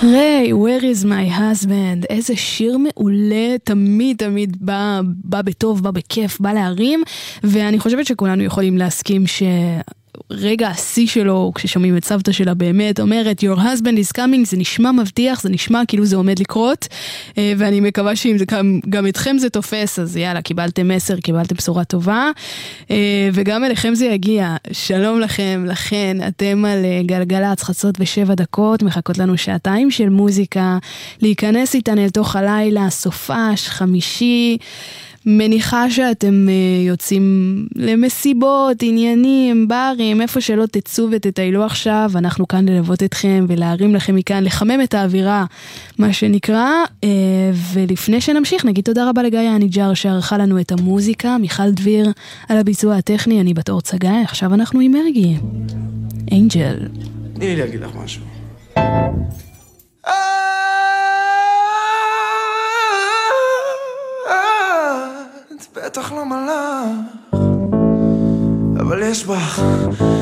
היי, where is my husband? איזה שיר מעולה, תמיד בא בטוב, בא בכיף, בא להרים, ואני חושבת שכולנו יכולים להסכים רגע השיא שלו, כששומעים את סבתא שלה באמת, אומרת, your husband is coming, זה נשמע מבטיח, זה נשמע כאילו זה עומד לקרות, ואני מקווה שאם זה גם אתכם זה תופס, אז יאללה, קיבלתם מסר, קיבלתם בשורה טובה, וגם אליכם זה יגיע. שלום לכם, לכן, אתם על גלגלצ, 11:07, מחכות לנו שעתיים של מוזיקה, להיכנס איתן אל תוך הלילה, סופש, חמישי, מניחה שאתם יוצאים למסיבות, עניינים, ברים, איפה שלא תצאו ותטיילו עכשיו, אנחנו כאן ללוות אתכם ולהרים לכם מכאן, לחמם את האווירה, מה שנקרא, ולפני שנמשיך, נגיד תודה רבה לגיא הניג'ר שערכה לנו את המוזיקה, מיכל דביר על הביצוע הטכני, אני בת אור צגי, עכשיו אנחנו עם מרגי, אנג'ל. תני לי להגיד לך משהו. בטח לא מלאך, אבל יש בך